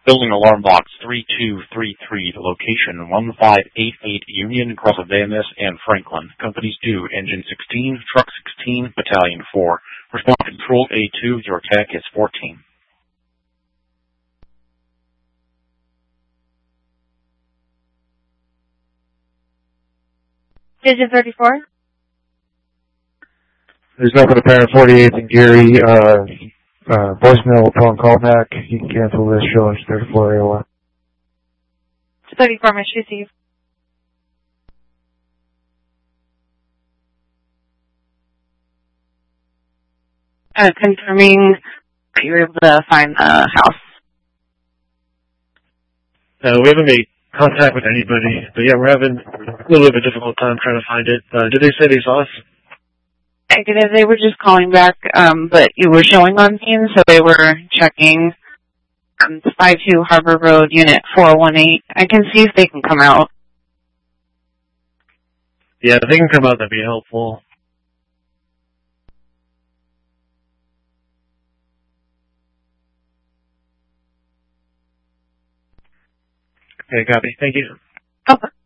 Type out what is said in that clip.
Building alarm box 3233, the location 1588 Union across Van Ness and Franklin. Companies due, engine 16, truck 16, battalion 4. Response control A2, your tech is 14. Digit 34. There's nothing apparent 48th and Gary. Voicemail upon callback. You can cancel this show in 34 AOL. 34, message received. Confirming that you were able to find the house. We haven't made contact with anybody, but yeah, we're having a little bit of a difficult time trying to find it. Did they say they saw us? Negative, they were just calling back, but you were showing on scene, so they were checking 52 Harbor Road, Unit 418. I can see if they can come out. Yeah, if they can come out, that'd be helpful. Okay, copy. Thank you.